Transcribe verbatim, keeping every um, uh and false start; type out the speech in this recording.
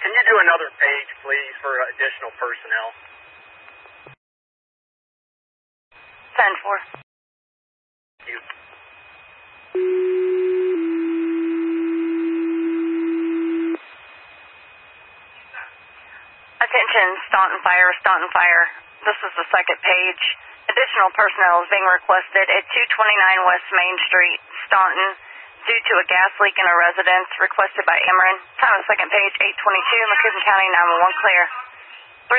Can you do another page, please, for additional personnel? ten four. Thank you. Attention, Staunton Fire, Staunton Fire. This is the second page. Additional personnel is being requested at two twenty-nine West Main Street, Staunton, due to a gas leak in a residence requested by Emeren. Time of second page, eight twenty-two, McCutcheon County nine one one clear.